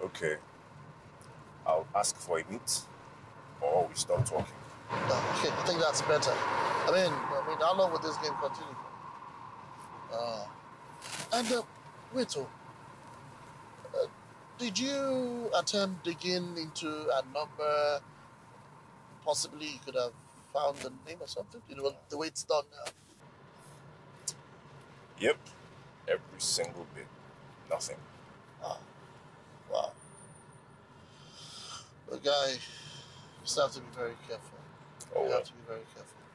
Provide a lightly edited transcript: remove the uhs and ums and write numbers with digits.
Okay, I'll ask for a meet, or we stop talking. Okay, I think that's better. How long will this game continue? And wait, did you attempt digging into a number? Possibly you could have found the name or something. The way it's done now. Yep, every single bit. Nothing. Ah, wow. The guy, you just have to be very careful. You have Oh, to be very careful.